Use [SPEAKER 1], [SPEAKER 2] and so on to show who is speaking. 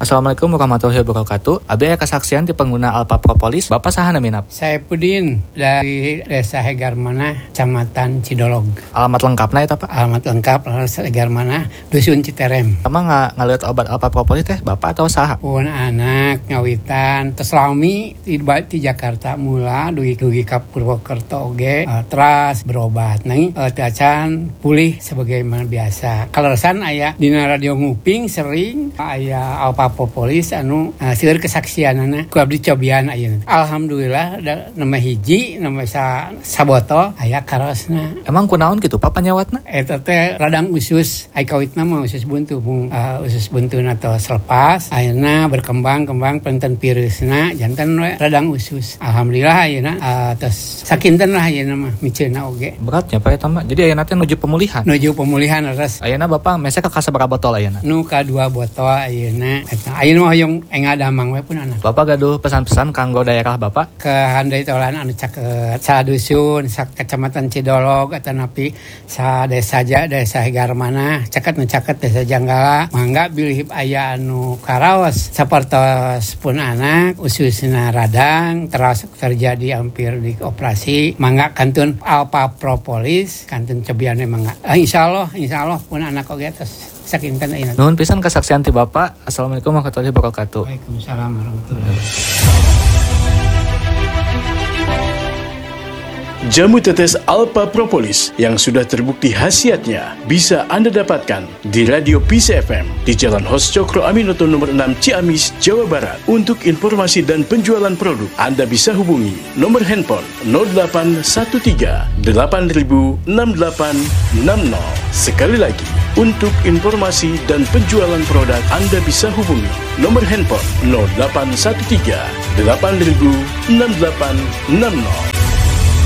[SPEAKER 1] Assalamualaikum warahmatullahi wabarakatuh. Abi aya kesaksian di pengguna Alpha Propolis. Bapak saha naminap?
[SPEAKER 2] Saya Pudin dari Desa Hegarmanah, Kecamatan Cidolog.
[SPEAKER 1] Alamat lengkapna eta Pak?
[SPEAKER 2] Alamat lengkap Desa Hegarmanah, Dusun Citerem.
[SPEAKER 1] Sama ngaliat obat Alpha Propolis teh Bapak atau saha?
[SPEAKER 2] Pun anak ngawitan tes lami di Jakarta mula dugi ka Purwokerto oge teras berobat nih tacan pulih sebagaimana biasa. Kaleresan aya dina radio nguping sering aya Alpha Propolis anu seueur kesaksianana ku abdi cobian ayeuna. Alhamdulillah nama hiji nama sabotol aya karosna.
[SPEAKER 1] Emang kunaon kitu Pak panyawatna?
[SPEAKER 2] Eta teh radang usus ai kawitna mah usus buntu usus buntuna tos lepas ayeuna berkembang penten virusna janten we radang usus. Alhamdulillah ayeuna tos sakinten lah ayeuna mah miceuna oge.
[SPEAKER 1] Beratnya Pak eta mah. Jadi ayeuna teh nuju pemulihan.
[SPEAKER 2] Nuju pemulihan res.
[SPEAKER 1] Ayeuna Bapak mese ka sabaraha botol ayeuna?
[SPEAKER 2] Nu ka 2 botol ayeuna. Ayeuna mah hoyong enga damang we pun anak.
[SPEAKER 1] Bapak gaduh pesan-pesan kanggo daerah Bapak?
[SPEAKER 2] Ke handai tolan anu caket sadusun sa Kecamatan Cidolog atau napi sa desa Hegarmanah caket desa Janggala mangga bilih aya anu karaos sapertos pun anak ususna radang terus terjadi hampir di operasi mangga kantun Alpha Propolis kantun cobiane mangga insyaallah pun anak oge tos sakinten ayeuna.
[SPEAKER 1] Nuhun pisan kesaksian ti Bapak. Assalamualaikum warahmatullahi wabarakatuh.
[SPEAKER 2] Waalaikumsalam warahmatullahi wabarakatuh.
[SPEAKER 3] Jamu tetes Alpha Propolis yang sudah terbukti khasiatnya bisa Anda dapatkan di Radio Peace FM di Jalan Hos Cokro Aminoto nomor 6 Ciamis, Jawa Barat. Untuk informasi dan penjualan produk, Anda bisa hubungi nomor handphone 0813 8000 6860. Sekali lagi, untuk informasi dan penjualan produk, Anda bisa hubungi nomor handphone 0813 8000 6860.